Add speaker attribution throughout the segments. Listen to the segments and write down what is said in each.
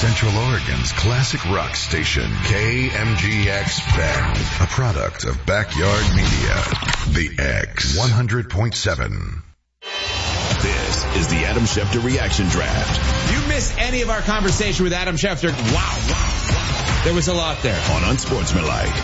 Speaker 1: Central Oregon's classic rock station, KMGX Bend, a product of Backyard Media. The X 100.7.
Speaker 2: This is the Adam Schefter Reaction Draft.
Speaker 3: If you missed any of our conversation with Adam Schefter, wow. There was a lot there.
Speaker 2: On Unsportsmanlike.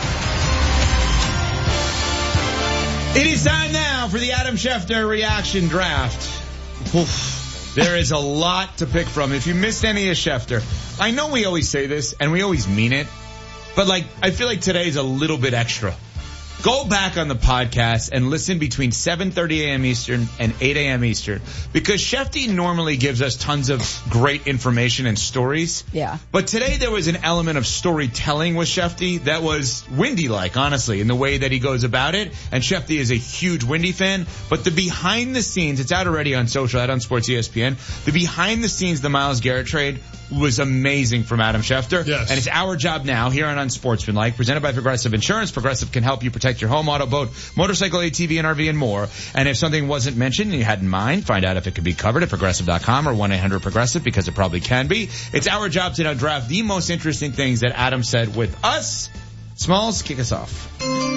Speaker 3: It is time now for the Adam Schefter Reaction Draft. Oof. There is a lot to pick from. If you missed any of Schefter, I know we always say this and we always mean it, but I feel like today is a little bit extra. Go back on the podcast and listen between 7:30 a.m. Eastern and 8 a.m. Eastern, because Shefty normally gives us tons of great information and stories.
Speaker 4: Yeah.
Speaker 3: But today there was an element of storytelling with Shefty that was Windy-like, honestly, in the way that he goes about it. And Shefty is a huge Windy fan. But the behind the scenes, it's out already on social, out on Sports ESPN. The behind the scenes, the Myles Garrett trade was amazing from Adam Schefter.
Speaker 5: Yes.
Speaker 3: And it's our job now here on Unsportsmanlike, presented by Progressive Insurance. Progressive can help you protect your home, auto, boat, motorcycle, ATV, and RV, and more. And if something wasn't mentioned and you had in mind, find out if it could be covered at Progressive.com or 1-800-PROGRESSIVE, because it probably can be. It's our job to now draft the most interesting things that Adam said with us. Smalls, kick us off.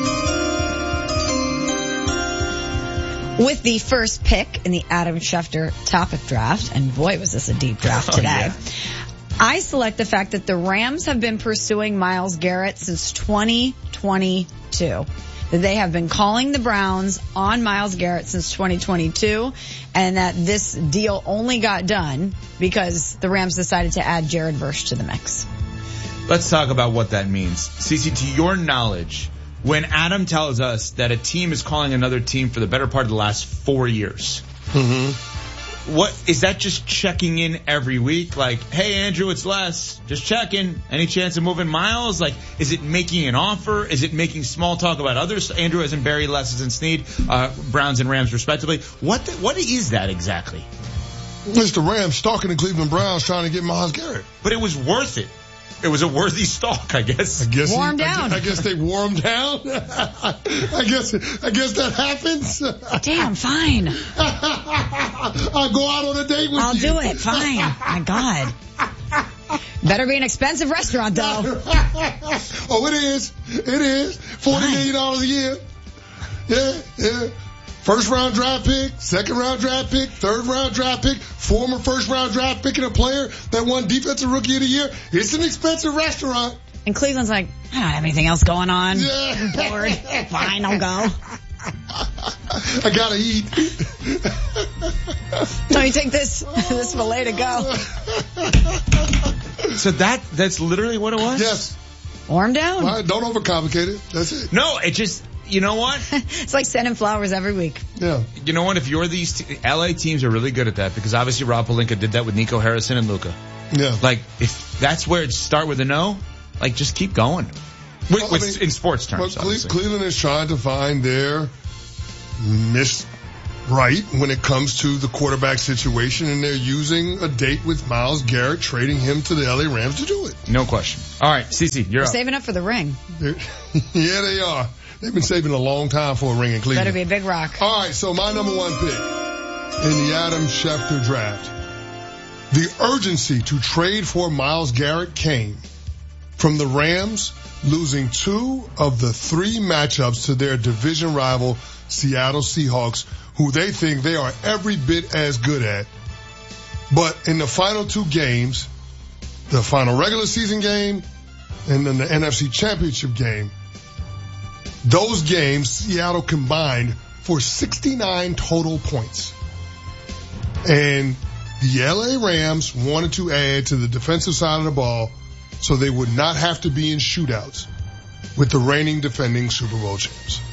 Speaker 4: With the first pick in the Adam Schefter topic draft, and boy, was this a deep draft today.
Speaker 3: Yeah.
Speaker 4: I select the fact that the Rams have been pursuing Myles Garrett since 2022. That they have been calling the Browns on Myles Garrett since 2022, and that this deal only got done because the Rams decided to add Jared Verse to the mix.
Speaker 3: Let's talk about what that means. Cece, to your knowledge, when Adam tells us that a team is calling another team for the better part of the last 4 years, what is that? Just checking in every week? Like, hey, Andrew, it's Les. Just checking. Any chance of moving Myles? Like, is it making an offer? Is it making small talk about others? Andrew as in Barry, Les as in Snead, Browns and Rams respectively. What is that exactly?
Speaker 5: It's the Rams stalking the Cleveland Browns trying to get Myles Garrett.
Speaker 3: But it was worth it. It was a worthy stalk, I guess.
Speaker 4: Wore him down.
Speaker 5: I guess they wore him down. I guess that happens.
Speaker 4: Damn, fine.
Speaker 5: I'll go out on a date with you.
Speaker 4: I'll do it. Fine. My God. Better be an expensive restaurant, though.
Speaker 5: Oh, it is. It is. $40 million a year. Yeah. First round draft pick, second round draft pick, third round draft pick, former first round draft pick and a player that won defensive rookie of the year. It's an expensive restaurant.
Speaker 4: And Cleveland's like, I don't have anything else going on.
Speaker 5: Yeah.
Speaker 4: I'm bored. Fine, I'll go.
Speaker 5: I gotta eat.
Speaker 4: So you take this filet to go.
Speaker 3: So that's literally what it was?
Speaker 5: Yes.
Speaker 4: Warm down.
Speaker 5: All right, don't overcomplicate it. That's it.
Speaker 3: No, it just, you know what?
Speaker 4: It's like sending flowers every week.
Speaker 5: Yeah.
Speaker 3: You know what? If you're these LA teams are really good at that, because obviously Rob Pelinka did that with Nico Harrison and Luka.
Speaker 5: Yeah.
Speaker 3: Like, if that's where it start with a no, like, just keep going. In sports terms, obviously.
Speaker 5: Cleveland is trying to find their right when it comes to the quarterback situation, and they're using a date with Myles Garrett, trading him to the LA Rams to do it.
Speaker 3: No question. All right, Cece, you're
Speaker 4: We're
Speaker 3: up.
Speaker 4: saving up for the ring.
Speaker 5: Yeah, they are. They've been saving a long time for a ring in Cleveland.
Speaker 4: Better be a big rock.
Speaker 5: All right, so my number one pick in the Adam Schefter draft. The urgency to trade for Myles Garrett came from the Rams losing 2 of the 3 matchups to their division rival Seattle Seahawks, who they think they are every bit as good at. But in the final 2 games, the final regular season game and then the NFC Championship game, those games, Seattle combined for 69 total points. And the LA Rams wanted to add to the defensive side of the ball so they would not have to be in shootouts with the reigning defending Super Bowl champs.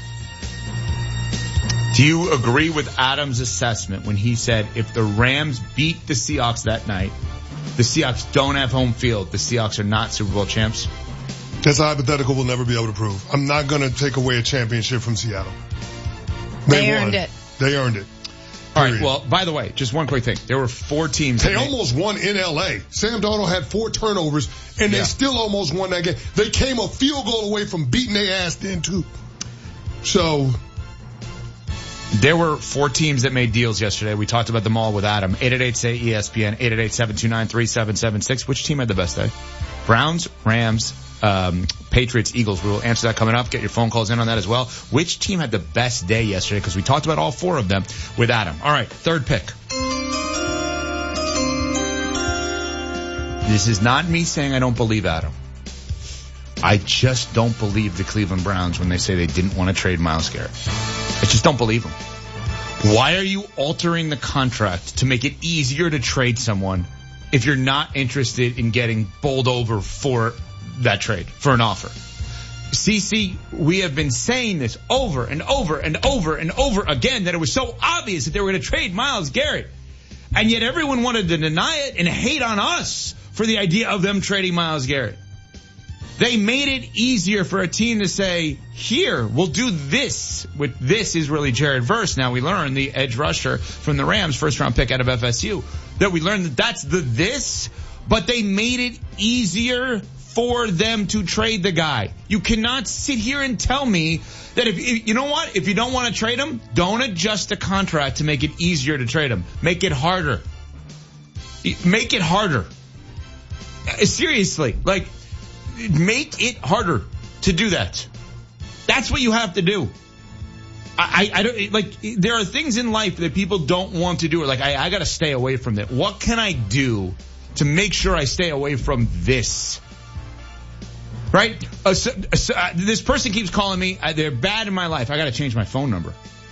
Speaker 3: Do you agree with Adam's assessment when he said if the Rams beat the Seahawks that night, the Seahawks don't have home field, the Seahawks are not Super Bowl champs?
Speaker 5: That's a hypothetical we'll never be able to prove. I'm not going to take away a championship from Seattle.
Speaker 4: They earned it.
Speaker 5: They earned it.
Speaker 3: All right, well, by the way, just one quick thing. There were 4 teams.
Speaker 5: They almost won in L.A. Sam Darnold had 4 turnovers, and they still almost won that game. They came a field goal away from beating their ass then, too. So,
Speaker 3: There were 4 teams that made deals yesterday. We talked about them all with Adam. 888-SAY-ESPN, 888-729-3776. Which team had the best day? Browns, Rams, Patriots, Eagles. We'll answer that coming up. Get your phone calls in on that as well. Which team had the best day yesterday? Because we talked about all 4 of them with Adam. All right, third pick. This is not me saying I don't believe Adam. I just don't believe the Cleveland Browns when they say they didn't want to trade Myles Garrett. I just don't believe them. Why are you altering the contract to make it easier to trade someone if you're not interested in getting bowled over for that trade, for an offer? CC, we have been saying this over and over and over and over again that it was so obvious that they were going to trade Myles Garrett. And yet everyone wanted to deny it and hate on us for the idea of them trading Myles Garrett. They made it easier for a team to say, here, we'll do this. With this is really Jared Verse. Now we learned, the edge rusher from the Rams, first round pick out of FSU, that we learned that that's the this, but they made it easier for them to trade the guy. You cannot sit here and tell me that if you know what, if you don't want to trade him, don't adjust the contract to make it easier to trade him. Make it harder. Make it harder. Seriously, like, make it harder to do that. That's what you have to do. I don't, like, there are things in life that people don't want to do. Like, I gotta stay away from that. What can I do to make sure I stay away from this? Right? This person keeps calling me. They're bad in my life. I gotta change my phone number.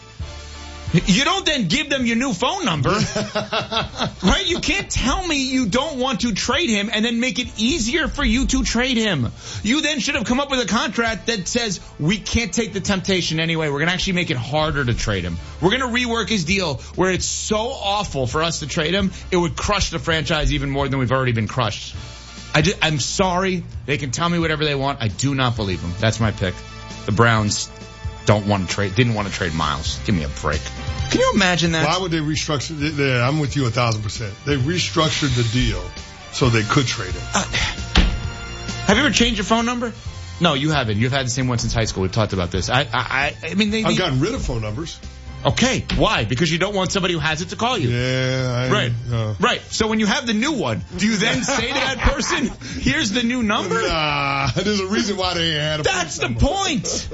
Speaker 3: You don't then give them your new phone number, right? You can't tell me you don't want to trade him and then make it easier for you to trade him. You then should have come up with a contract that says we can't take the temptation anyway. We're going to actually make it harder to trade him. We're going to rework his deal where it's so awful for us to trade him, it would crush the franchise even more than we've already been crushed. I'm sorry. They can tell me whatever they want. I do not believe them. That's my pick. The Browns didn't want to trade Myles. Give me a break. Can you imagine that?
Speaker 5: Why would they restructure? I'm with you 1,000%. They restructured the deal so they could trade it.
Speaker 3: Have you ever changed your phone number? No, you haven't. You've had the same one since high school. We've talked about this. I mean,
Speaker 5: I've gotten rid of phone numbers.
Speaker 3: Okay. Why? Because you don't want somebody who has it to call you.
Speaker 5: Yeah.
Speaker 3: Right. So when you have the new one, do you then say to that person, here's the new number?
Speaker 5: Nah, there's a reason why they had a
Speaker 3: That's the point.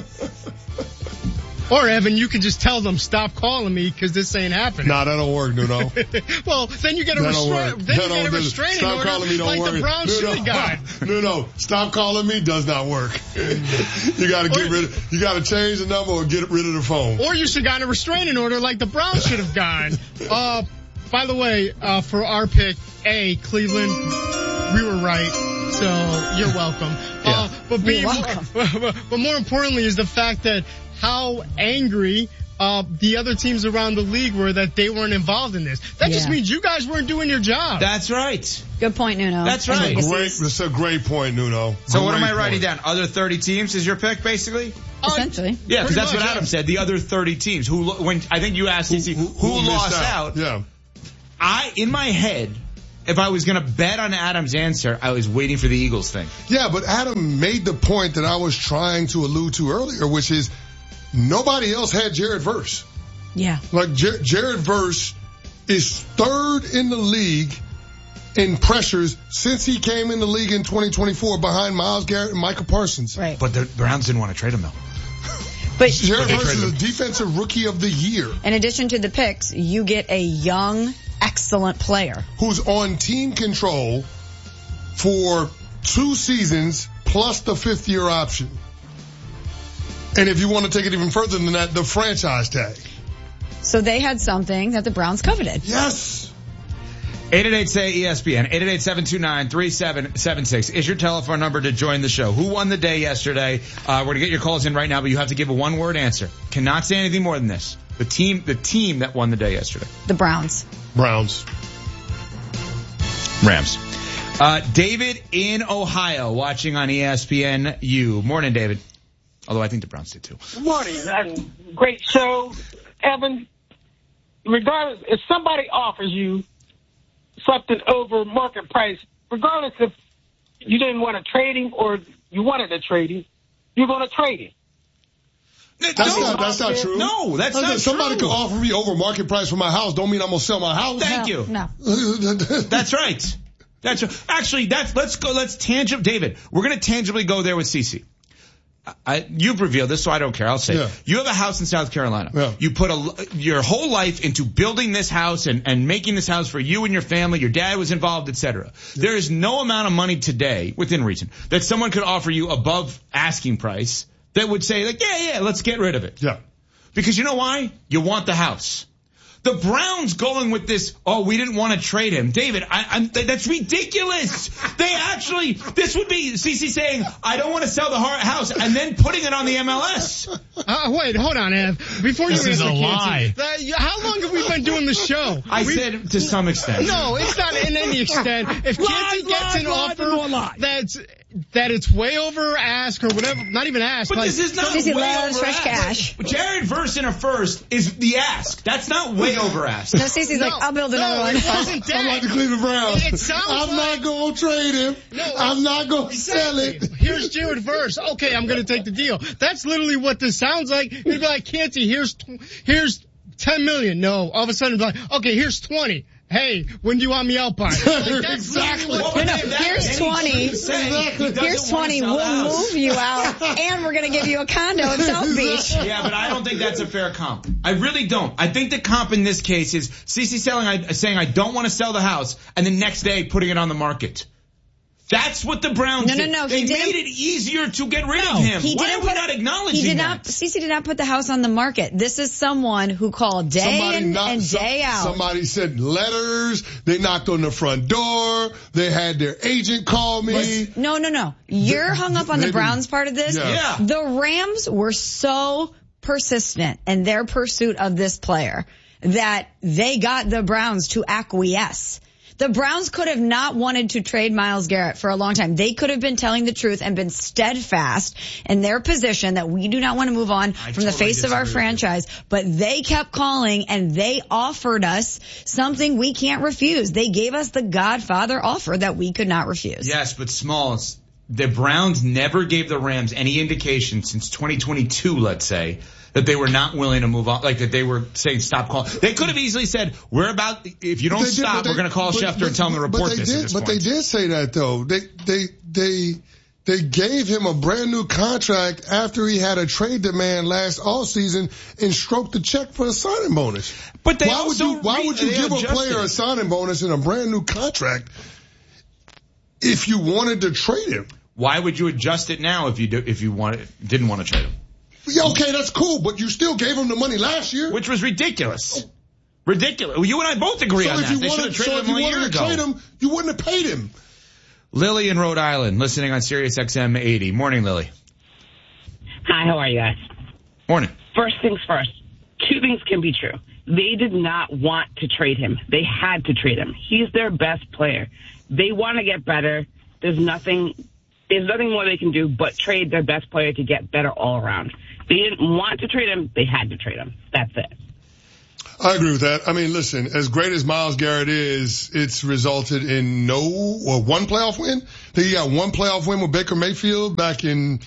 Speaker 6: Or, Evan, you could just tell them, stop calling me because this ain't happening.
Speaker 5: Nah, that don't work, Nuno.
Speaker 6: Well, then you get a restraining
Speaker 5: stop
Speaker 6: order
Speaker 5: calling me, don't
Speaker 6: like
Speaker 5: work.
Speaker 6: the Brown should have got.
Speaker 5: No, stop calling me does not work. You gotta you gotta change the number or get rid of the phone.
Speaker 6: Or you should have gotten a restraining order like the Browns should have gotten. By the way, for our pick, Cleveland, we were right. So you're welcome.
Speaker 3: Yeah.
Speaker 6: But more importantly is the fact that how angry the other teams around the league were that they weren't involved in this. That just means you guys weren't doing your job.
Speaker 3: That's right.
Speaker 4: Good point, Nuno.
Speaker 3: That's right.
Speaker 5: That's a great point, Nuno.
Speaker 3: So what am I writing down? Other 30 teams is your pick, basically?
Speaker 4: Essentially.
Speaker 3: Yeah, because that's what Adam said. The other 30 teams. When I think you asked CC, who lost out?
Speaker 5: Yeah.
Speaker 3: In my head, if I was going to bet on Adam's answer, I was waiting for the Eagles thing.
Speaker 5: Yeah, but Adam made the point that I was trying to allude to earlier, which is nobody else had Jared Verse.
Speaker 4: Yeah.
Speaker 5: Like Jared Verse is third in the league in pressures since he came in the league in 2024 behind Myles Garrett and Micah Parsons.
Speaker 4: Right.
Speaker 3: But the Browns didn't want to trade him, though.
Speaker 4: But
Speaker 5: Jared Verse is a defensive rookie of the year.
Speaker 4: In addition to the picks, you get a young, excellent player
Speaker 5: who's on team control for 2 seasons plus the 5th-year option. And if you want to take it even further than that, the franchise tag.
Speaker 4: So they had something that the Browns coveted.
Speaker 5: Yes.
Speaker 3: 888-SAY-ESPN, 888-729-3776 is your telephone number to join the show. Who won the day yesterday? We're going to get your calls in right now, but you have to give a one-word answer. Cannot say anything more than this. The team that won the day yesterday.
Speaker 4: The Browns.
Speaker 5: Rams.
Speaker 3: David in Ohio watching on ESPNU. Morning, David. Although I think the Browns did too.
Speaker 7: Good morning. Great show. Evan, regardless, if somebody offers you something over market price, regardless if you didn't want to trade him or you wanted to trade him, you're going to trade him.
Speaker 5: That's not true.
Speaker 3: No, that's not
Speaker 5: somebody
Speaker 3: true.
Speaker 5: could offer me over market price for my house. Don't mean I'm gonna sell my house.
Speaker 3: Thank you.
Speaker 4: No.
Speaker 3: That's right. Actually, let's tangibly, David, we're going to tangibly go there with CeCe. You've revealed this, so I don't care. I'll say it. You have a house in South Carolina. Yeah. You put your whole life into building this house and making this house for you and your family. Your dad was involved, etc. Yeah. There is no amount of money today, within reason, that someone could offer you above asking price that would say, like, yeah, let's get rid of it.
Speaker 5: Yeah.
Speaker 3: Because you know why? You want the house. The Browns going with this, we didn't want to trade him. David, that's ridiculous. This would be CeCe saying, I don't want to sell the house, and then putting it on the MLS.
Speaker 6: Wait, hold on, Ev. Before
Speaker 8: this
Speaker 6: you
Speaker 8: is
Speaker 6: answer,
Speaker 8: a lie.
Speaker 6: How long have we been doing the show?
Speaker 3: I said to some extent.
Speaker 6: No, it's not in any extent. If Canty gets an offer that it's way over ask or whatever, not even ask.
Speaker 3: But this is not
Speaker 4: CeCe
Speaker 3: way
Speaker 4: loves
Speaker 3: over
Speaker 4: fresh
Speaker 3: ask.
Speaker 4: cash.
Speaker 3: Jared Verse in a first is the ask. That's not way over ask.
Speaker 4: No, CeCe's like, I'll build another one.
Speaker 5: I'm like the Cleveland Browns. I'm not going to trade him. I'm not going to sell it.
Speaker 6: Here's Jared Verse. Okay, I'm going to take the deal. That's literally what this sounds like. You'd be like, Canty, here's 10 million. No, all of a sudden, it'd be like, okay, here's 20. Hey, when do you want me out by?
Speaker 5: Exactly.
Speaker 4: Here's 20. Here's 20. We'll move you out, and we're going to give you a condo in South Beach.
Speaker 3: Yeah, but I don't think that's a fair comp. I really don't. I think the comp in this case is CeCe saying I don't want to sell the house, and the next day putting it on the market. That's what the Browns did.
Speaker 4: No.
Speaker 3: They made it easier to get rid of him. Why are we not acknowledging that?
Speaker 4: CeCe did not put the house on the market. This is someone who called day in and day out.
Speaker 5: Somebody sent letters. They knocked on the front door. They had their agent call me.
Speaker 4: No. You're hung up on the Browns part of this.
Speaker 3: Yeah.
Speaker 4: The Rams were so persistent in their pursuit of this player that they got the Browns to acquiesce. The Browns could have not wanted to trade Myles Garrett for a long time. They could have been telling the truth and been steadfast in their position that we do not want to move on from the face of our franchise. But they kept calling and they offered us something we can't refuse. They gave us the Godfather offer that we could not refuse.
Speaker 3: Yes, but Smalls, the Browns never gave the Rams any indication since 2022, let's say, that they were not willing to move on, like that they were saying stop calling. They could have easily said, if you don't stop, we're going to call Schefter and tell him to report this.
Speaker 5: But they did say that though. They gave him a brand new contract after he had a trade demand last offseason and stroked the check for a signing bonus.
Speaker 3: But they
Speaker 5: why would you give a player a signing bonus and a brand new contract if you wanted to trade him?
Speaker 3: Why would you adjust it now if you didn't want to trade him?
Speaker 5: Yeah, okay, that's cool, but you still gave him the money last year.
Speaker 3: Which was ridiculous. Ridiculous. You and I both agree on that. They should have traded him a year ago.
Speaker 5: Trade him, you wouldn't have paid him.
Speaker 3: Lily in Rhode Island, listening on Sirius XM 80. Morning, Lily.
Speaker 9: Hi, how are you guys?
Speaker 3: Morning.
Speaker 9: First things first. Two things can be true. They did not want to trade him. They had to trade him. He's their best player. They want to get better. There's nothing more they can do but trade their best player to get better all around. They didn't want to trade him. They had to trade him. That's it.
Speaker 5: I agree with that. I mean, listen, as great as Myles Garrett is, it's resulted in one playoff win. I think he got one playoff win with Baker Mayfield back in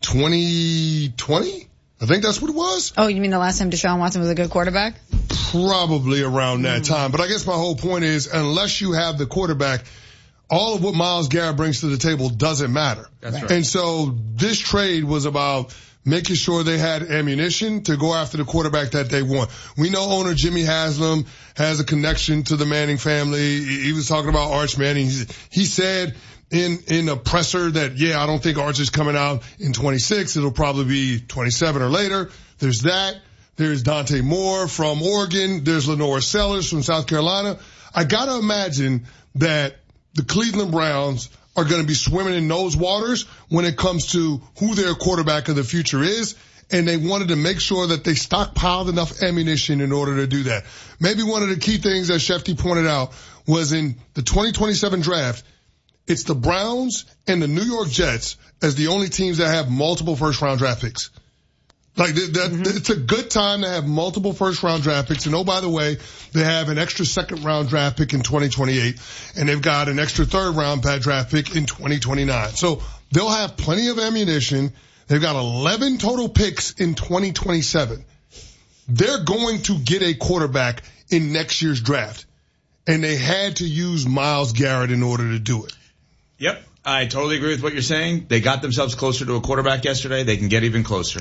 Speaker 5: 2020. I think that's what it was.
Speaker 4: Oh, you mean the last time Deshaun Watson was a good quarterback?
Speaker 5: Probably around that time. But I guess my whole point is, unless you have the quarterback, all of what Myles Garrett brings to the table doesn't matter.
Speaker 3: That's right.
Speaker 5: And so this trade was about making sure they had ammunition to go after the quarterback that they want. We know owner Jimmy Haslam has a connection to the Manning family. He was talking about Arch Manning. He said in a presser that, I don't think Arch is coming out in 26. It'll probably be 27 or later. There's that. There's Dante Moore from Oregon. There's Lenore Sellers from South Carolina. I gotta imagine that the Cleveland Browns are going to be swimming in those waters when it comes to who their quarterback of the future is. And they wanted to make sure that they stockpiled enough ammunition in order to do that. Maybe one of the key things that Shefty pointed out was in the 2027 draft, it's the Browns and the New York Jets as the only teams that have multiple first-round draft picks. Like It's a good time to have multiple first-round draft picks. And oh, by the way, they have an extra second-round draft pick in 2028, and they've got an extra third-round draft pick in 2029. So they'll have plenty of ammunition. They've got 11 total picks in 2027. They're going to get a quarterback in next year's draft. And they had to use Myles Garrett in order to do it.
Speaker 3: Yep. I totally agree with what you're saying. They got themselves closer to a quarterback yesterday. They can get even closer.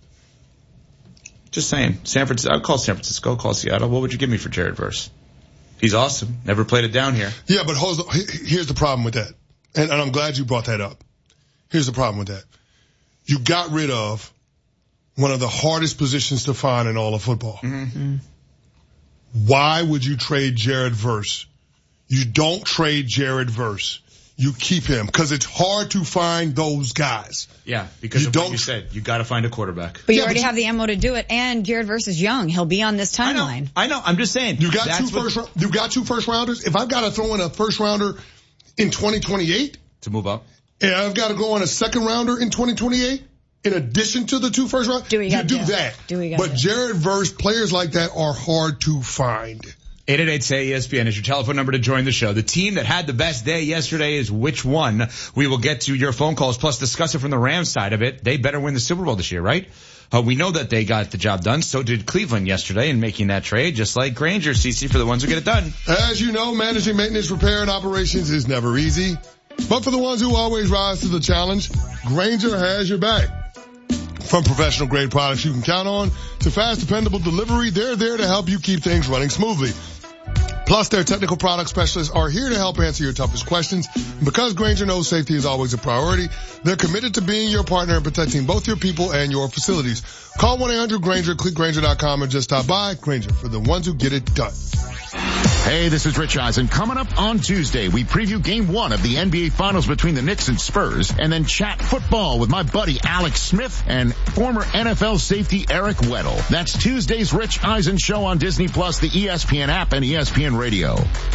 Speaker 3: Just saying. San Francisco. I'll call San Francisco. Call Seattle. What would you give me for Jared Verse? He's awesome. Never played it down here.
Speaker 5: Yeah, but here's the problem with that. And I'm glad you brought that up. Here's the problem with that. You got rid of one of the hardest positions to find in all of football.
Speaker 3: Mm-hmm.
Speaker 5: Why would you trade Jared Verse? You don't trade Jared Verse. You keep him because it's hard to find those guys.
Speaker 3: Yeah, because of what you said. You got to find a quarterback.
Speaker 4: But you already have the ammo to do it, and Jared Verse is young. He'll be on this timeline.
Speaker 3: I know. I'm just saying.
Speaker 5: You got two first rounders. If I've got to throw in a first rounder in 2028
Speaker 3: to move up,
Speaker 5: and I've got to go on a second rounder in 2028 in addition to the 2 first rounders, you do that. But Jared Verse, players like that are hard to find.
Speaker 3: 888-SAY-ESPN is your telephone number to join the show. The team that had the best day yesterday is which one? We will get to your phone calls, plus discuss it from the Rams side of it. They better win the Super Bowl this year, right? We know that they got the job done. So did Cleveland yesterday in making that trade, just like Granger, CC, for the ones who get it done.
Speaker 5: As you know, managing maintenance, repair, and operations is never easy. But for the ones who always rise to the challenge, Granger has your back. From professional grade products you can count on to fast, dependable delivery, they're there to help you keep things running smoothly. Plus, their technical product specialists are here to help answer your toughest questions. And because Granger knows safety is always a priority, they're committed to being your partner in protecting both your people and your facilities. Call 1-800-GRANGER, click Granger.com, and just stop by. Granger, for the ones who get it done.
Speaker 8: Hey, this is Rich Eisen. Coming up on Tuesday, we preview Game 1 of the NBA Finals between the Knicks and Spurs, and then chat football with my buddy Alex Smith and former NFL safety Eric Weddle. That's Tuesday's Rich Eisen Show on Disney+, the ESPN app, and ESPN Radio.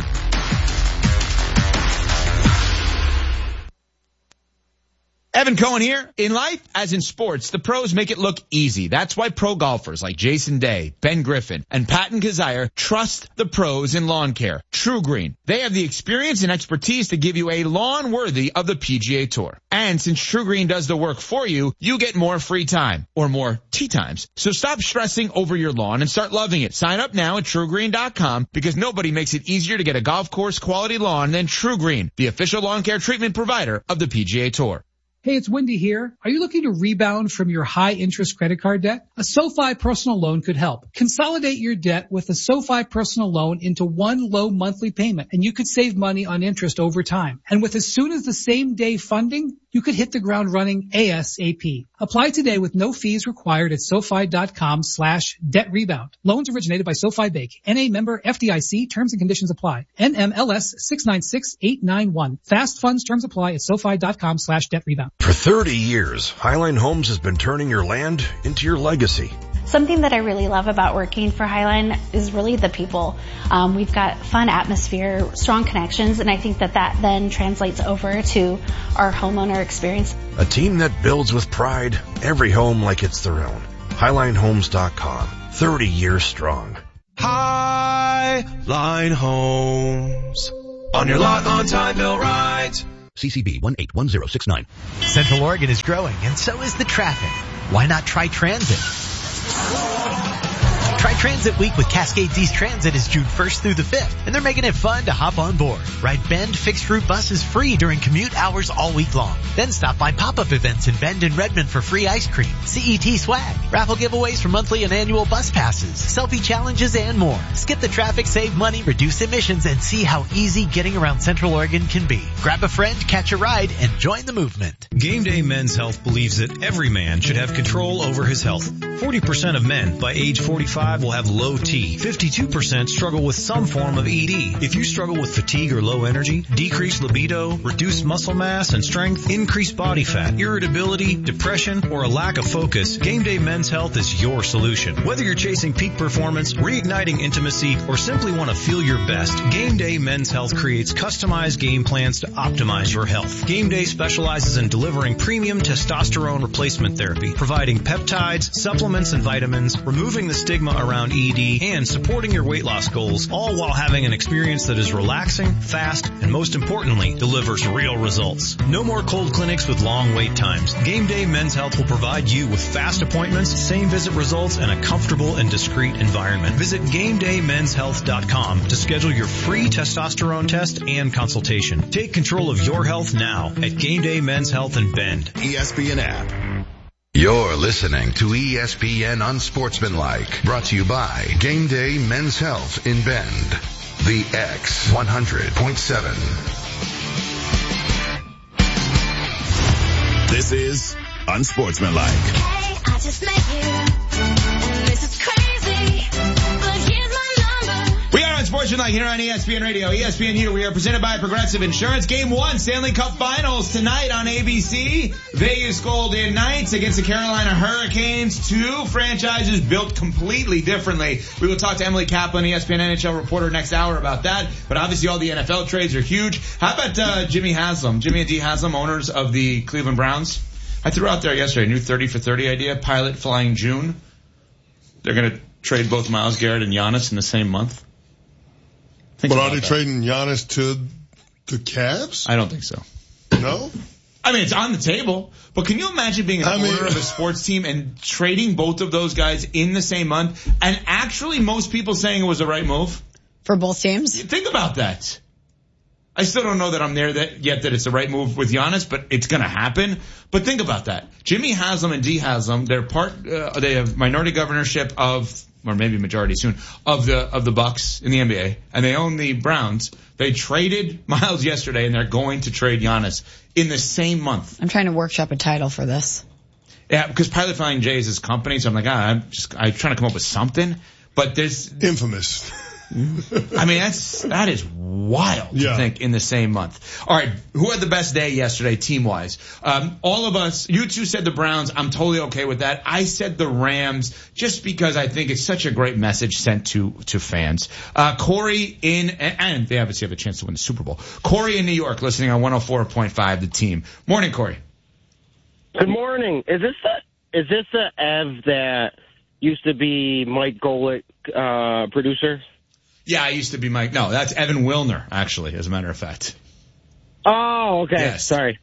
Speaker 3: Evan Cohen here. In life, as in sports, the pros make it look easy. That's why pro golfers like Jason Day, Ben Griffin, and Patton Kazire trust the pros in lawn care. True Green. They have the experience and expertise to give you a lawn worthy of the PGA Tour. And since True Green does the work for you, you get more free time, or more tee times. So stop stressing over your lawn and start loving it. Sign up now at TrueGreen.com because nobody makes it easier to get a golf course quality lawn than True Green, the official lawn care treatment provider of the PGA Tour.
Speaker 10: Hey, it's Wendy here. Are you looking to rebound from your high-interest credit card debt? A SoFi personal loan could help. Consolidate your debt with a SoFi personal loan into one low monthly payment, and you could save money on interest over time. And with as soon as the same day funding, you could hit the ground running ASAP. Apply today with no fees required at SoFi.com/debt rebound. Loans originated by SoFi Bank. NA member FDIC. Terms and conditions apply. NMLS 696891. Fast funds terms apply at SoFi.com/debt rebound.
Speaker 11: For 30 years, Highline Homes has been turning your land into your legacy.
Speaker 12: Something that I really love about working for Highline is really the people. We've got fun atmosphere, strong connections, and I think that then translates over to our homeowner experience.
Speaker 11: A team that builds with pride, every home like it's their own. HighlineHomes.com, 30 years strong.
Speaker 13: Highline Homes. On your lot, on time, bill right.
Speaker 14: CCB 181069. Central Oregon is growing, and so is the traffic. Why not try transit? Try Transit Week with Cascades East Transit is June 1st through the 5th, and they're making it fun to hop on board. Ride Bend fixed route buses free during commute hours all week long. Then stop by pop-up events in Bend and Redmond for free ice cream, CET swag, raffle giveaways for monthly and annual bus passes, selfie challenges, and more. Skip the traffic, save money, reduce emissions, and see how easy getting around Central Oregon can be. Grab a friend, catch a ride, and join the movement.
Speaker 15: Game Day Men's Health believes that every man should have control over his health. 40% of men by age 45 will have low T. 52% struggle with some form of ED. If you struggle with fatigue or low energy, decreased libido, reduced muscle mass and strength, increased body fat, irritability, depression, or a lack of focus, Game Day Men's Health is your solution. Whether you're chasing peak performance, reigniting intimacy, or simply want to feel your best, Game Day Men's Health creates customized game plans to optimize your health. Game Day specializes in delivering premium testosterone replacement therapy, providing peptides, supplements, and vitamins, removing the stigma around ED, and supporting your weight loss goals, all while having an experience that is relaxing, fast, and most importantly, delivers real results. No more cold clinics with long wait times. Game Day Men's Health will provide you with fast appointments, same visit results, and a comfortable and discreet environment. Visit GameDayMen'sHealth.com to schedule your free testosterone test and consultation. Take control of your health now at Game Day Men's Health in Bend.
Speaker 2: ESPN app.
Speaker 1: You're listening to ESPN Unsportsmanlike, brought to you by Game Day Men's Health in Bend. The X 100.7.
Speaker 2: This is Unsportsmanlike.
Speaker 16: Hey, I just met you, and this is crazy, but here's my number.
Speaker 3: We are Unsportsmanlike here on ESPN Radio, ESPNU. We are presented by Progressive Insurance. Game 1, Stanley Cup Finals tonight on ABC. Vegas Golden Knights against the Carolina Hurricanes. Two franchises built completely differently. We will talk to Emily Kaplan, ESPN NHL reporter, next hour about that. But obviously all the NFL trades are huge. How about Jimmy Haslam, Jimmy and Dee Haslam, owners of the Cleveland Browns? I threw out there yesterday a new 30 for 30 idea. Pilot flying June. They're going to trade both Myles Garrett and Giannis in the same month.
Speaker 5: But are they trading Giannis to the Cavs?
Speaker 3: I don't think so.
Speaker 5: No?
Speaker 3: I mean, it's on the table. But can you imagine being an owner of a sports team and trading both of those guys in the same month? And actually most people saying it was the right move.
Speaker 4: For both teams?
Speaker 3: Think about that. I still don't know that I'm there yet that it's the right move with Giannis, but it's going to happen. But think about that. Jimmy Haslam and Dee Haslam, they have minority governorship of, or maybe majority soon, of the Bucks in the NBA, and they own the Browns. They traded Myles yesterday, and they're going to trade Giannis in the same month.
Speaker 4: I'm trying to workshop a title for this.
Speaker 3: Yeah, because Pilot Flying J is his company, so I'm like, I'm trying to come up with something. But there's
Speaker 5: infamous.
Speaker 3: I mean, that is wild to think in the same month. All right, who had the best day yesterday team-wise? All of us, you two said the Browns. I'm totally okay with that. I said the Rams just because I think it's such a great message sent to fans. Corey and they obviously have a chance to win the Super Bowl. Corey in New York listening on 104.5 The Team. Morning, Corey.
Speaker 17: Good morning. Is this the Ev that used to be Mike Golick, producer?
Speaker 3: Yeah, I used to be Mike. No, that's Evan Wilner, actually, as a matter of fact.
Speaker 17: Oh, okay.
Speaker 3: Yes.
Speaker 17: Sorry.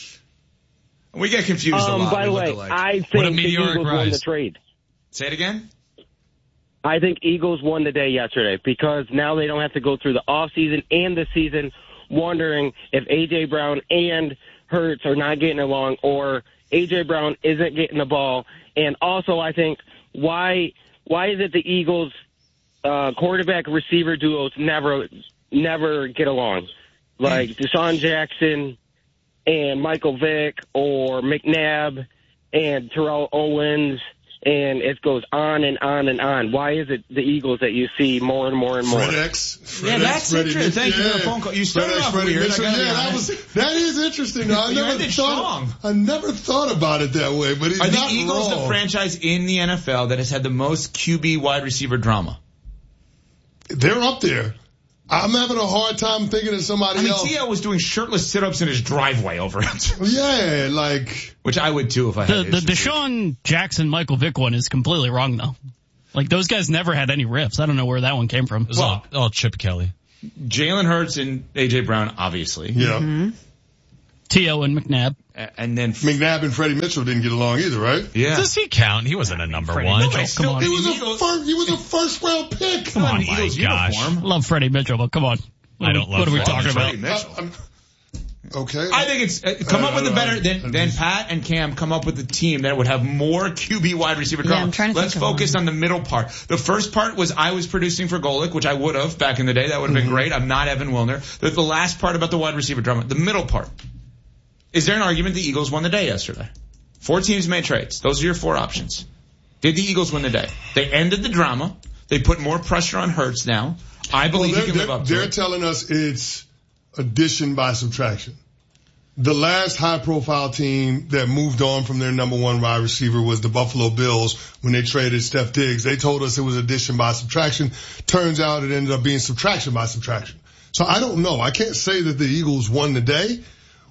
Speaker 3: We get confused a lot.
Speaker 17: By the way, I think the Eagles won the trade.
Speaker 3: Say it again?
Speaker 17: I think Eagles won the day yesterday because now they don't have to go through the offseason and the season wondering if A.J. Brown and Hurts are not getting along or A.J. Brown isn't getting the ball. And also, I think, why is it the Eagles' quarterback receiver duos never get along? Like Deshaun Jackson and Michael Vick or McNabb and Terrell Owens, and it goes on and on and on. Why is it the Eagles that you see more and more and more?
Speaker 3: That's interesting. Thank you for the phone call. You started off weird.
Speaker 5: That is interesting. I never thought about it that way, but he's not wrong.
Speaker 3: Are the Eagles the franchise in the NFL that has had the most QB wide receiver drama?
Speaker 5: They're up there. I'm having a hard time thinking of somebody else.
Speaker 3: T.O. was doing shirtless sit-ups in his driveway over it.
Speaker 5: Yeah, like...
Speaker 3: Which I would too if I had
Speaker 18: the Deshaun Jackson, Michael Vick one is completely wrong, though. Like, those guys never had any riffs. I don't know where that one came from.
Speaker 19: It was all Chip Kelly.
Speaker 3: Jalen Hurts and A.J. Brown, obviously.
Speaker 5: Yeah.
Speaker 4: Mm-hmm.
Speaker 18: T.O. and McNabb.
Speaker 3: And then
Speaker 5: McNabb and Freddie Mitchell didn't get along either, right?
Speaker 3: Yeah.
Speaker 19: Does he count? He wasn't a number one.
Speaker 18: Come on.
Speaker 5: He was a first round pick.
Speaker 18: Come on,
Speaker 19: my gosh.
Speaker 18: I love Freddie Mitchell, but come on. What are we talking about?
Speaker 5: Okay.
Speaker 3: I think it's come up with a better than Pat and Cam come up with a team that would have more QB wide receiver drama.
Speaker 4: I'm trying to
Speaker 3: Let's focus on the middle part. The first part was I was producing for Golick, which I would have back in the day. That would have been great. I'm not Evan Wilner. The last part about the wide receiver drama. The middle part. Is there an argument the Eagles won the day yesterday? 4 teams made trades. Those are your 4 options. Did the Eagles win the day? They ended the drama. They put more pressure on Hurts now. I believe he can live up to it.
Speaker 5: They're telling us it's addition by subtraction. The last high-profile team that moved on from their number 1 wide receiver was the Buffalo Bills when they traded Steph Diggs. They told us it was addition by subtraction. Turns out it ended up being subtraction by subtraction. So I don't know. I can't say that the Eagles won the day.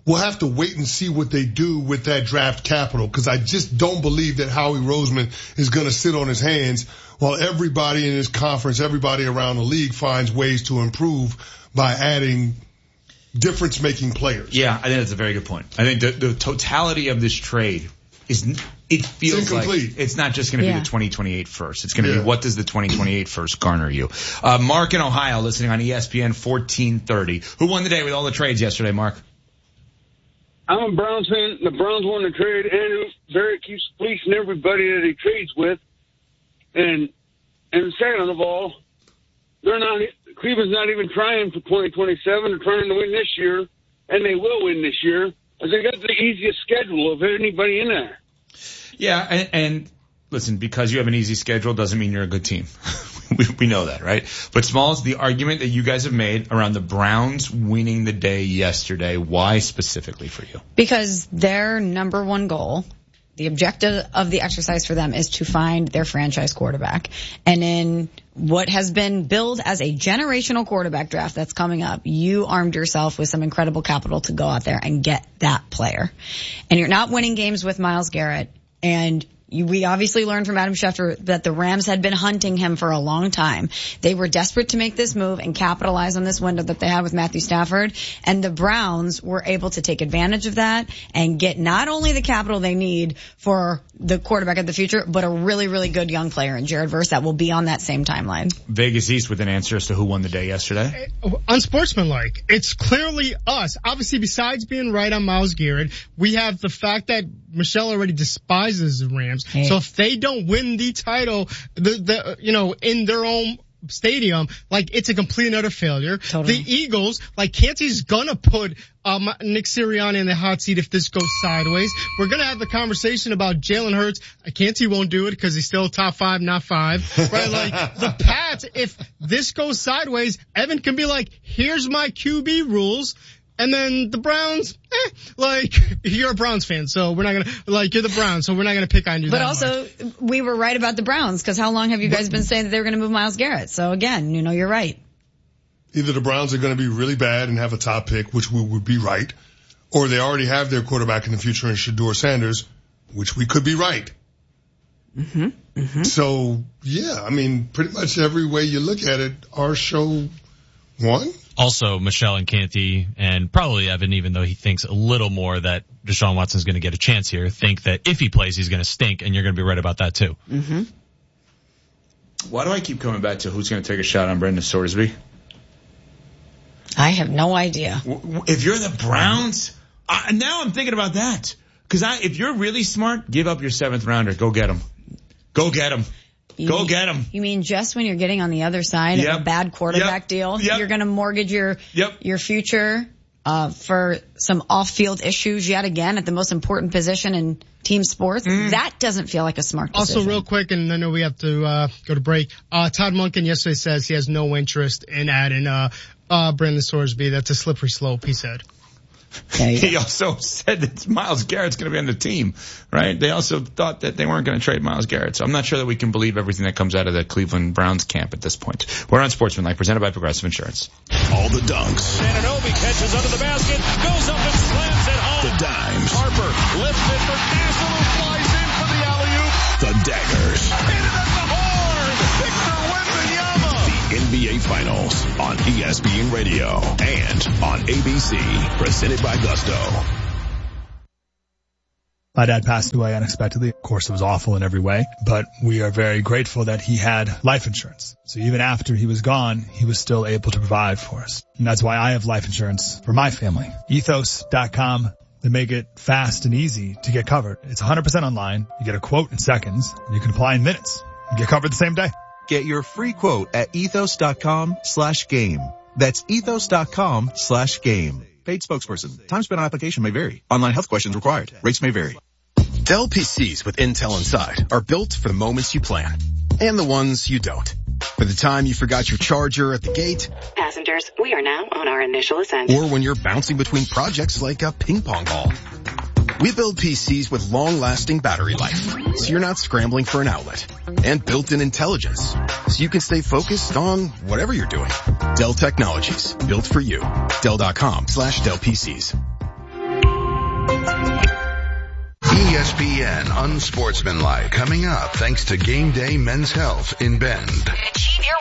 Speaker 5: we'll have to wait and see what they do with that draft capital, because I just don't believe that Howie Roseman is going to sit on his hands while everybody in his conference, everybody around the league finds ways to improve by adding difference-making players.
Speaker 3: Yeah, I think that's a very good point. I think the totality of this trade it feels like it's not just going to be the 2028 first. It's going to be, what does the 2028 first garner you? Mark in Ohio, listening on ESPN 1430. Who won the day with all the trades yesterday, Mark?
Speaker 20: I'm a Browns fan. The Browns won the trade. Andrew Barrett keeps fleecing everybody that he trades with. And second of all, Cleveland's not even trying for 2027. They're trying to win this year, and they will win this year. They got the easiest schedule of anybody in there.
Speaker 3: Yeah, and listen, because you have an easy schedule doesn't mean you're a good team. we know that, right? But Smalls, the argument that you guys have made around the Browns winning the day yesterday, why specifically for you?
Speaker 4: Because their number one goal, the objective of the exercise for them, is to find their franchise quarterback. And in what has been billed as a generational quarterback draft that's coming up, you armed yourself with some incredible capital to go out there and get that player. And you're not winning games with Myles Garrett. And we obviously learned from Adam Schefter that the Rams had been hunting him for a long time. They were desperate to make this move and capitalize on this window that they had with Matthew Stafford. And the Browns were able to take advantage of that and get not only the capital they need for the quarterback of the future, but a really, really good young player in Jared Verse that will be on that same timeline.
Speaker 3: Vegas East with an answer as to who won the day yesterday.
Speaker 6: Unsportsmanlike. It's clearly us. Obviously, besides being right on Myles Garrett, we have the fact that Michelle already despises the Rams. Hey. So if they don't win the title, in their own stadium, like, it's a complete and utter failure. Totally. The Eagles, like, Canty's gonna put Nick Sirianni in the hot seat if this goes sideways. We're gonna have the conversation about Jalen Hurts. Canty won't do it because he's still top 5, not 5. Right? Like, the Pats, if this goes sideways, Evan can be like, here's my QB rules. And then the Browns, you're a Browns fan, so we're not gonna, you're the Browns, so we're not gonna pick on you.
Speaker 4: But also, we were right about the Browns, because how long have you guys been saying that they were gonna move Myles Garrett? So again, you're right.
Speaker 5: Either the Browns are gonna be really bad and have a top pick, which we would be right, or they already have their quarterback in the future in Shedeur Sanders, which we could be right.
Speaker 4: Mm-hmm. Mm-hmm.
Speaker 5: So, yeah, I mean, pretty much every way you look at it, our show won.
Speaker 19: Also, Michelle and Canty, and probably Evan, even though he thinks a little more that Deshaun Watson's going to get a chance here, think that if he plays, he's going to stink, and you're going to be right about that too.
Speaker 4: Mm-hmm.
Speaker 3: Why do I keep coming back to who's going to take a shot on Brendan Sorsby?
Speaker 4: I have no idea.
Speaker 3: If you're the Browns, now I'm thinking about that. Because if you're really smart, give up your 7th rounder. Go get him. Go get him. Get him.
Speaker 4: You mean just when you're getting on the other side of a bad quarterback deal, you're going to mortgage your future for some off-field issues yet again at the most important position in team sports? That doesn't feel like a smart decision.
Speaker 6: Also, real quick, and I know we have to go to break. Todd Monken yesterday says he has no interest in adding Brendan Sorsby. That's a slippery slope, he said.
Speaker 3: He also said that Myles Garrett's going to be on the team, right? They also thought that they weren't going to trade Myles Garrett. So I'm not sure that we can believe everything that comes out of the Cleveland Browns camp at this point. We're on Sportsmanlike, presented by Progressive Insurance.
Speaker 2: All the dunks.
Speaker 21: Ananobi catches under the basket, goes up and slams it home.
Speaker 2: The dimes.
Speaker 21: Harper lifts it for Castle, who flies in for the alley-oop.
Speaker 2: The daggers.
Speaker 21: Hit it at the horn. Victor Wembanyama.
Speaker 2: The NBA Finals on ESPN Radio and on ABC, presented by Gusto.
Speaker 22: My dad passed away unexpectedly. Of course, it was awful in every way, but we are very grateful that he had life insurance. So even after he was gone, he was still able to provide for us. And that's why I have life insurance for my family. Ethos.com. They make it fast and easy to get covered. It's 100% online. You get a quote in seconds, and you can apply in minutes and get covered the same day.
Speaker 23: Get your free quote at ethos.com/game. That's ethos.com/game. Paid spokesperson. Time spent on application may vary. Online health questions required. Rates may vary.
Speaker 24: Dell PCs with Intel inside are built for the moments you plan and the ones you don't. For the time you forgot your charger at the gate.
Speaker 25: Passengers, we are now on our initial ascent.
Speaker 24: Or when you're bouncing between projects like a ping pong ball. We build PCs with long-lasting battery life, so you're not scrambling for an outlet. And built-in intelligence, so you can stay focused on whatever you're doing. Dell Technologies, built for you. Dell.com/Dell PCs.
Speaker 1: ESPN Unsportsmanlike coming up thanks to Game Day Men's Health in Bend.
Speaker 7: Achieve your